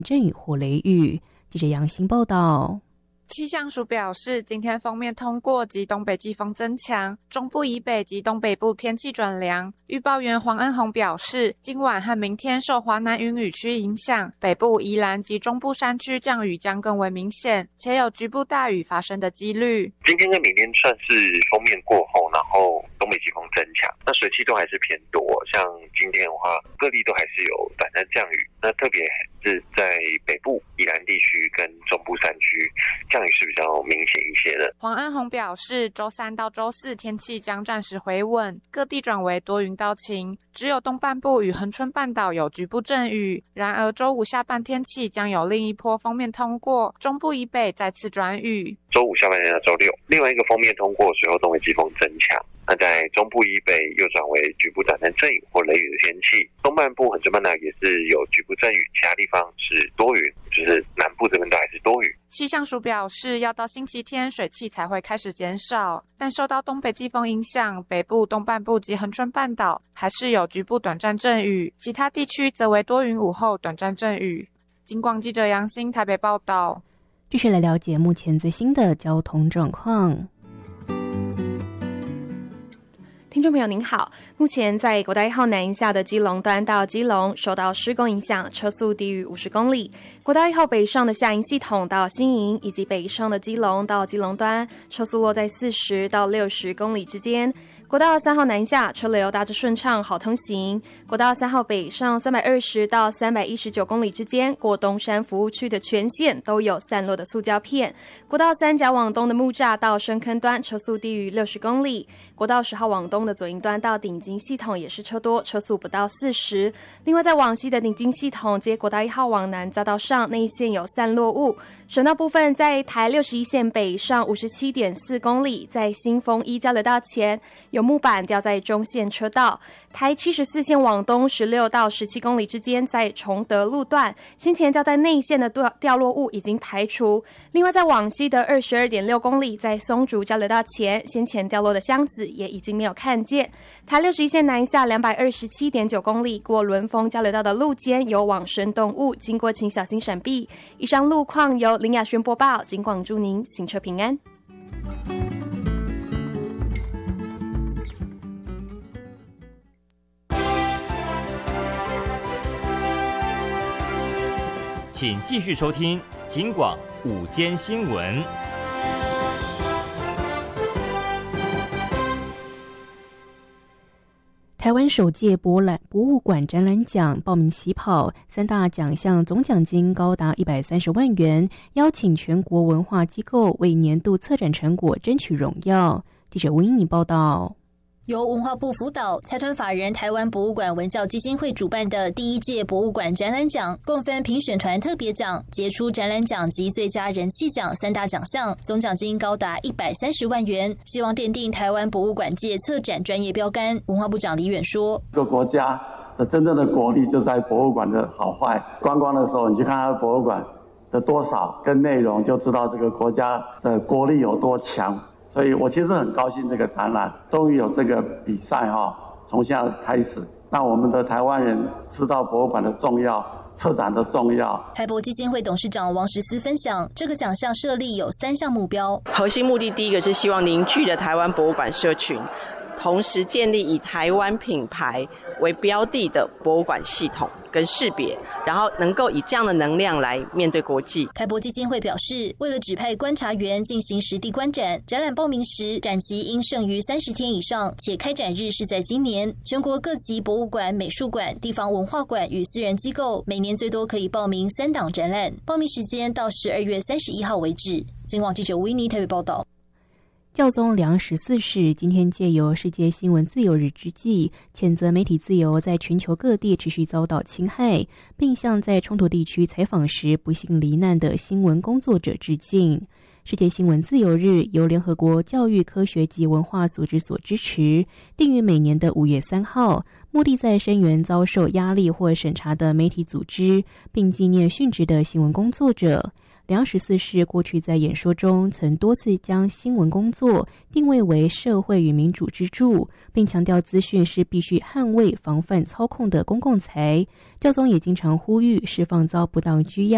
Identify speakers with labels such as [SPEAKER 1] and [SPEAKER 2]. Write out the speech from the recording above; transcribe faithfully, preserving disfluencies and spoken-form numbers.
[SPEAKER 1] 阵雨或雷雨。记者杨欣报道。
[SPEAKER 2] 气象署表示，今天锋面通过及东北季风增强，中部以北及东北部天气转凉。预报员黄恩宏表示，今晚和明天受华南云雨区影响，北部、宜兰及中部山区降雨将更为明显，且有局部大雨发生的几率。
[SPEAKER 3] 今天跟明天算是锋面过后，然后东北季风增强，那水汽都还是偏多。像今天的话，各地都还是有短暂降雨，那特别是在北部、宜兰地区跟中部山区，降雨是比较明显一些的。
[SPEAKER 2] 黄恩宏表示，周三到周四天气将暂时回稳，各地转为多云到晴，只有东半部与恒春半岛有局部阵雨。然而周五下半天气将有另一波锋面通过，中部以北再次转雨。
[SPEAKER 3] 周五下半天到周六，另外一个锋面通过，随后东北季风增强。那在中部以北又转为局部短暂阵雨或雷雨的天气，东半部恒春半岛也是有局部阵雨，其他地方是多云，就是南部这边都还是多雨。
[SPEAKER 2] 气象署表示，要到星期天水汽才会开始减少，但受到东北季风影响，北部、东半部及恒春半岛还是有局部短暂阵雨，其他地区则为多云午后短暂阵雨。警广记者杨欣台北报道。
[SPEAKER 1] 继续来了解目前最新的交通状况。
[SPEAKER 4] 听众朋友您好，目前在国道一号南一下的基隆端到基隆受到施工影响，车速低于五十公里。国道一号北上的下营系统到新营以及北上的基隆到基隆端，车速落在四十到六十公里之间。国道三号南下车流大致顺畅，好通行。国道三号北上三百二十到三百一十九公里之间，过东山服务区的全线都有散落的塑胶片。国道三甲往东的木栅到深坑端车速低于六十公里。国道十号往东的左营端到顶金系统也是车多，车速不到四十。另外在往西的顶金系统接国道一号往南匝道上内线有散落物。省道部分在台六十一线北上五十七点四公里，在新丰一交流道前有木板掉在中线车道。台七十四线往东十六到十七公里之间，在崇德路段先前掉在内线的掉落物已经排除。另外在往西的二十二点六公里，在松竹交流道前先前掉落的箱子也已经没有看见。台六十一线南下两百二十七点九公里，过伦丰交流道的路肩有往生动物，经过请小心闪避。以上路况由林雅轩播报，警广祝您行车平安。
[SPEAKER 5] 请继续收听警广午间新闻。
[SPEAKER 1] 台湾首届博览博物馆展览奖报名起跑，三大奖项总奖金高达一百三十万元，邀请全国文化机构为年度策展成果争取荣耀。记者维尼报道。
[SPEAKER 6] 由文化部辅导，财团法人台湾博物馆文教基金会主办的第一届博物馆展览奖，共分评选团特别奖、杰出展览奖及最佳人气奖三大奖项，总奖金高达一百三十万元，希望奠定台湾博物馆界策展专业标杆。文化部长李远说：“
[SPEAKER 7] 一个国家的真正的国力就在博物馆的好坏。观光的时候，你去看它的博物馆的多少跟内容，就知道这个国家的国力有多强。”所以我其实很高兴这个展览终于有这个比赛哈、哦，从现在开始，让我们的台湾人知道博物馆的重要，策展的重要。
[SPEAKER 6] 台博基金会董事长王时思分享，这个奖项设立有三项目标，
[SPEAKER 8] 核心目的第一个是希望凝聚了台湾博物馆社群，同时建立以台湾品牌为标的的博物馆系统跟识别，然后能够以这样的能量来面对国际。
[SPEAKER 6] 台博基金会表示，为了指派观察员进行实地观展，展览报名时展期应剩余三十天以上，且开展日是在今年。全国各级博物馆、美术馆、地方文化馆与私人机构每年最多可以报名三档展览，报名时间到十二月三十一号为止。警广记者维尼台北报道。
[SPEAKER 1] 教宗良十四世今天借由世界新闻自由日之际，谴责媒体自由在全球各地持续遭到侵害，并向在冲突地区采访时不幸罹难的新闻工作者致敬。世界新闻自由日由联合国教育科学及文化组织所支持，定于每年的五月三号，目的在声援遭受压力或审查的媒体组织，并纪念殉职的新闻工作者。良十四世过去在演说中曾多次将新闻工作定位为社会与民主支柱，并强调资讯是必须捍卫、防范操控的公共财。教宗也经常呼吁释放遭不当拘押